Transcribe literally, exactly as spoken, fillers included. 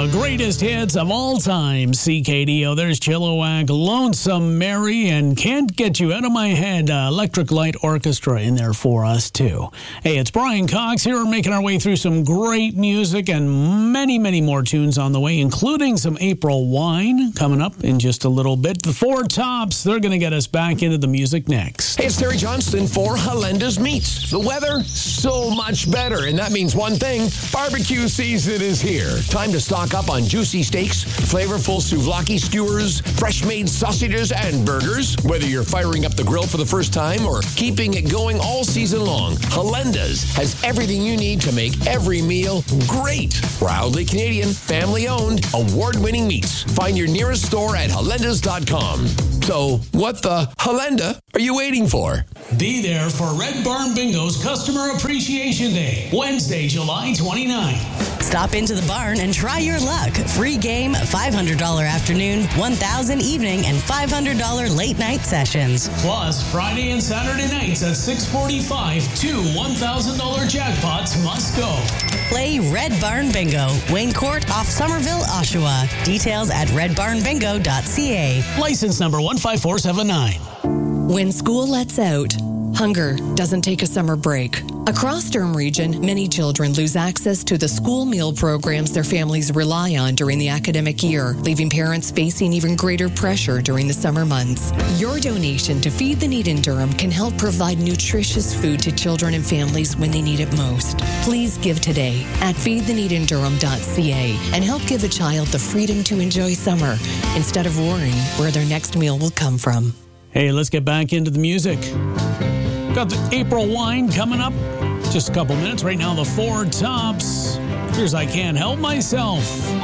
The greatest hits of all time. C K D O, there's Chilliwack, Lonesome Mary, and Can't Get You Out of My Head. Uh, Electric Light Orchestra in there for us, too. Hey, it's Brian Cox here. We're making our way through some great music and many, many more tunes on the way, including some April Wine coming up in just a little bit. The Four Tops, they're going to get us back into the music next. Hey, it's Terry Johnston for Halenda's Meats. The weather, so much better, and that means one thing. Barbecue season is here. Time to stock up on juicy steaks, flavorful souvlaki skewers, fresh-made sausages, and burgers. Whether you're firing up the grill for the first time or keeping it going all season long, Halenda's has everything you need to make every meal great. Proudly Canadian, family-owned, award-winning meats. Find your nearest store at halendas dot com. So, what the Halenda are you waiting for? Be there for Red Barn Bingo's Customer Appreciation Day, Wednesday, July twenty-ninth. Stop into the barn and try your luck. Free game, five hundred dollars afternoon, one thousand dollars evening, and five hundred dollars late night sessions. Plus, Friday and Saturday nights at six forty-five, two one thousand dollars jackpots must go. Play Red Barn Bingo, Wayne Court off Somerville, Oshawa. Details at red barn bingo dot c a. License number one five four seven nine. When school lets out, hunger doesn't take a summer break. Across Durham Region, many children lose access to the school meal programs their families rely on during the academic year, leaving parents facing even greater pressure during the summer months. Your donation to Feed the Need in Durham can help provide nutritious food to children and families when they need it most. Please give today at feed the need in durham dot c a and help give a child the freedom to enjoy summer instead of worrying where their next meal will come from. Hey, let's get back into the music. Got the April Wine coming up. Just a couple minutes. Right now, the Four Tops. Here's I Can't Help Myself.